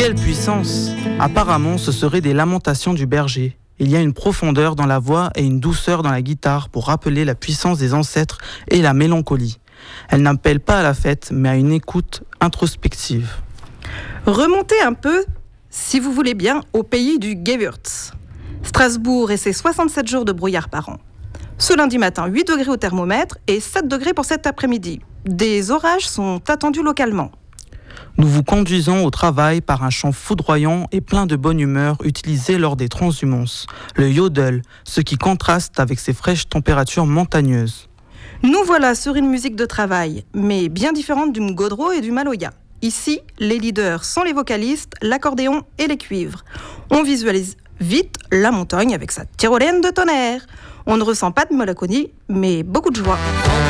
Quelle puissance! Apparemment, ce seraient des lamentations du berger. Il y a une profondeur dans la voix et une douceur dans la guitare pour rappeler la puissance des ancêtres et la mélancolie. Elle n'appelle pas à la fête, mais à une écoute introspective. Remontez un peu, si vous voulez bien, au pays du Gewürz. Strasbourg et ses 67 jours de brouillard par an. Ce lundi matin, 8 degrés au thermomètre et 7 degrés pour cet après-midi. Des orages sont attendus localement. Nous vous conduisons au travail par un chant foudroyant et plein de bonne humeur utilisé lors des transhumances, le yodel, ce qui contraste avec ces fraîches températures montagneuses. Nous voilà sur une musique de travail, mais bien différente du mgodro et du maloya. Ici, les leaders sont les vocalistes, l'accordéon et les cuivres. On visualise vite la montagne avec sa tyrolienne de tonnerre. On ne ressent pas de mélancolie, mais beaucoup de joie.